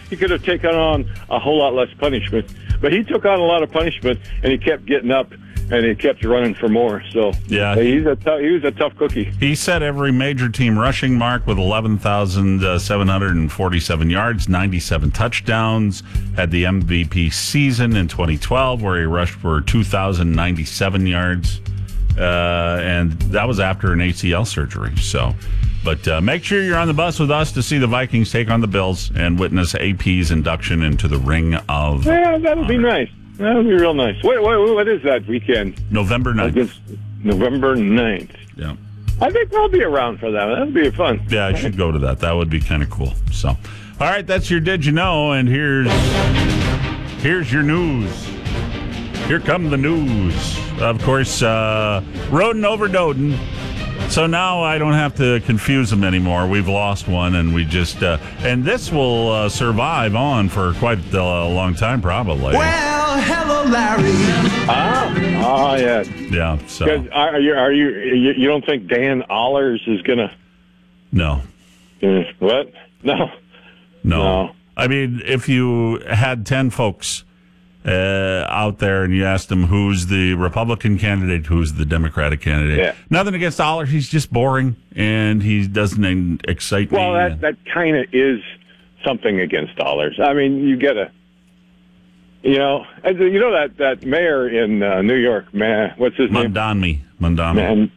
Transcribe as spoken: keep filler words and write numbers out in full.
he could have taken on a whole lot less punishment. But he took on a lot of punishment, and he kept getting up, and he kept running for more. So yeah, he's a t- he was a tough cookie. He set every major team rushing mark with eleven thousand seven hundred forty-seven yards, ninety-seven touchdowns. Had the M V P season in twenty twelve, where he rushed for two thousand ninety-seven yards. Uh, and that was after an A C L surgery. So, but uh, make sure you're on the bus with us to see the Vikings take on the Bills and witness A P's induction into the Ring of Yeah, that'll Honor. be nice. That'll be real nice. Wait, wait, what is that weekend? November ninth. November ninth. Yeah. I think I'll be around for that. That'll be fun. Yeah, I should go to that. That would be kind of cool. So, all right, that's your Did You Know, and here's here's your news. Here come the news. Of course, uh, Roden over Doden. So now I don't have to confuse them anymore. We've lost one, and we just uh, and this will uh, survive on for quite a long time, probably. Well, hello, Larry. Ah, ah, yeah. Yeah. So are you are you you, you don't think Dan Allers is gonna? No. Uh, what? No. No. No. I mean, if you had ten folks uh, out there and you asked them who's the Republican candidate, who's the Democratic candidate, yeah. Nothing against Allers. He's just boring and he doesn't excite well, me. Well, that, that kind of is something against Allers. I mean, you get a, you know, you know that, that mayor in uh, New York, man, what's his name? Mamdani. Mamdani. Man,